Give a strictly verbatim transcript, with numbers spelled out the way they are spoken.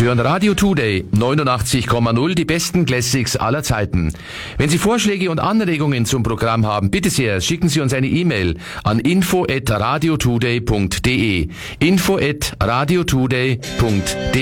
Sie hören Radio Today neunundachtzig Komma null, die besten Classics aller Zeiten. Wenn Sie Vorschläge und Anregungen zum Programm haben, bitte sehr, schicken Sie uns eine E-Mail an info at radiotoday punkt de. info at radiotoday punkt de